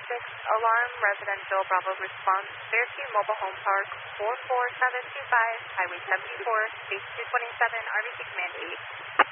Alarm Residential Bravo Response, Fairview Mobile Home Park, 44725, Highway 74, Space 227, RBC Command 8.